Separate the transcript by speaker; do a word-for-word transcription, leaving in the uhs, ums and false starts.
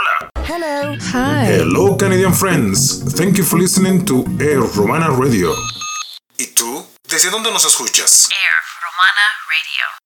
Speaker 1: Hola.
Speaker 2: Hello.
Speaker 3: Hi.
Speaker 1: Hello, Canadian friends. Thank you for listening to Air Romana Radio. ¿Y tú? ¿Desde dónde nos escuchas?
Speaker 2: Air Romana Radio.